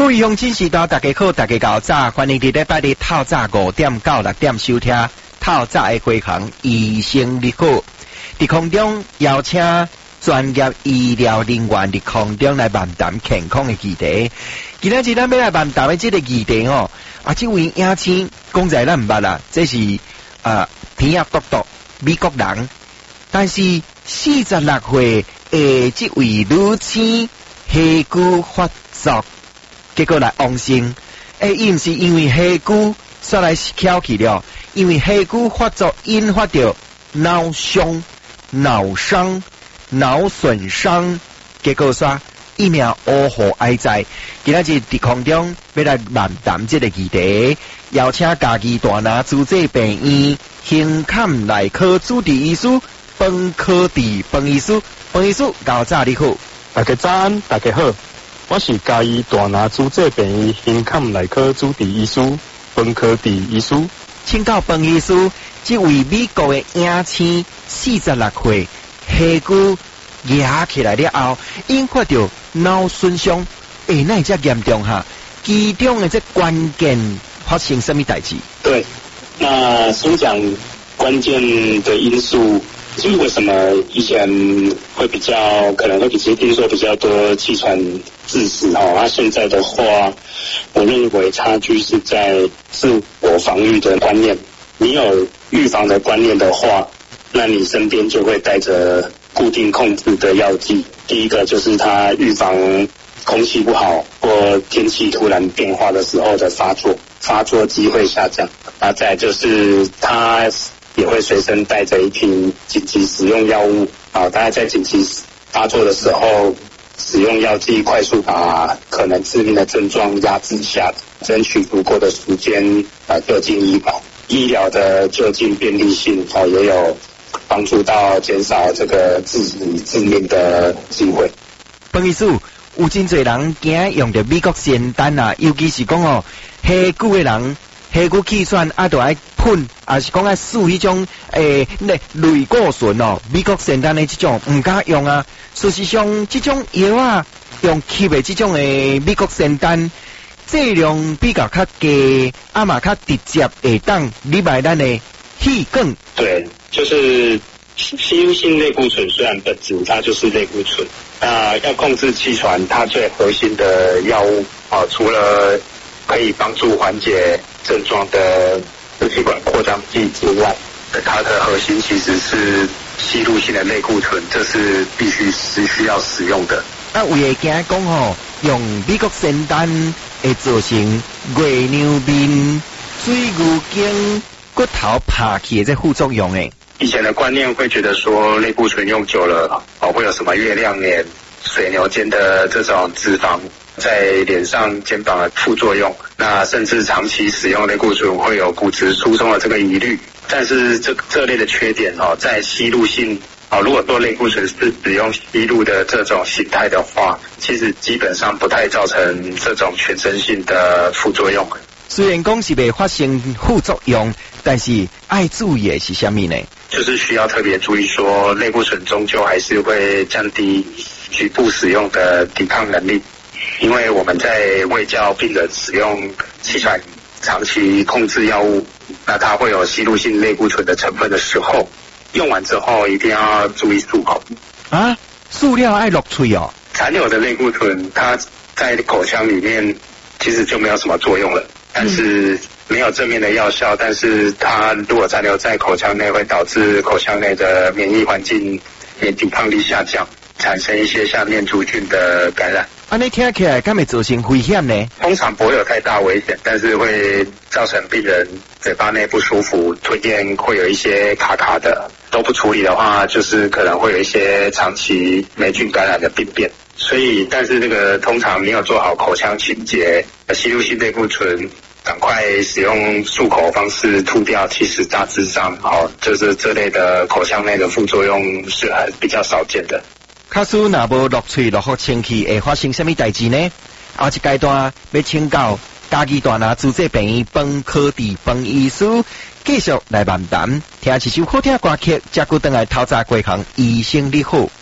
各位乡亲时代，大家好，大家搞早，欢迎伫礼拜日透早5点到6点收听透早的回航医生你好。伫空中邀请专业医疗人员伫空中来漫谈健康的议题。今仔日咱要来漫谈的这个议题哦，这位影星讲在咱毋捌啦，这是天涯独独美国人，但是46岁的这位女星下骨发作。结果来亡性，伊毋是因为下骨煞来翘起了，因为下骨发作引发着脑伤、脑损伤，结果煞一命呜呼哀哉。今仔日伫空中要来漫谈这个议题，邀请家己大拿主治病院胸坎内科主治医师冯科治冯医师，冯医师早早你好， 大家早安，大家好。我是嘉义大拿主治病院胸坎内科主治医师冯科治医师， 请教冯医师，这位美国的影星46岁，下骨压起来了后，引发着脑损伤，那遮严重哈？其中的这关键发生什么代志？ 对，那先讲关键的因素。就是为什么以前会可能会听说比较多气喘致死那现在的话，我认为差距是在自我防御的观念。你有预防的观念的话，那你身边就会带着固定控制的药剂。第一个就是它预防空气不好或天气突然变化的时候的发作机会下降。再来就是它也会随身带着一瓶紧急使用药物，大家在紧急发作的时候使用药剂，快速把可能致命的症状压制下，争取足够的时间就近医保。医疗的就近便利性也有帮助到减少这个致命的机会。 冯医师，有真侪人惊用着美国仙丹尤其是讲下骨的人。下骨气喘就爱喷，是讲爱输迄种类固醇美国仙丹的这种唔敢用啊。事实上，这种药用吸的这种的美国仙丹，剂量比较较低，嘛较直接会当入来咱的气管。 对，就是吸入性类固醇，虽然本质它就是类固醇，要控制气喘，它最核心的药物除了可以帮助缓解症状的支气管扩张剂之外，它的核心其实是吸入性的类固醇，这是需要使用的。 有会惊讲用美国仙丹会造成月娘面、水牛筋、骨头爬起的这副作用诶。 以前的观念会觉得说类固醇用久了会有什么月亮脸、水牛肩的这种脂肪在脸上、肩膀的副作用，那甚至长期使用类固醇会有骨质疏松的这个疑虑。但是这类的缺点在吸入性如果说类固醇是使用吸入的这种形态的话，其实基本上不太造成这种全身性的副作用。 虽然讲是未发生副作用，但是爱注意的是什么呢？ 就是需要特别注意说，类固醇终究还是会降低局部使用的抵抗能力。因为我们在卫教病人使用气喘长期控制药物，那它会有吸入性类固醇的成分的时候，用完之后一定要注意漱口。 塑料爱落嘴残留的类固醇它在口腔里面其实就没有什么作用了，但是没有正面的药效，但是它如果残留在口腔内，会导致口腔内的免疫环境抵抗力下降，产生一些像念珠菌的感染。 你听起来敢会造成危险呢？ 通常不会有太大危险，但是会造成病人嘴巴内不舒服，吞咽会有一些卡卡的。都不处理的话，就是可能会有一些长期霉菌感染的病变。所以，但是这个通常没有做好口腔清洁，吸入性类固醇，赶快使用漱口方式吐掉，其实大致上就是这类的口腔内的副作用是比较少见的。 假使若无落喙落好清气，会发生什么代志呢？后一阶段要请教嘉义大拿主治病院冯科治冯医师，继续来漫谈，听一首好听歌曲，接骨回来透早过行医生你好。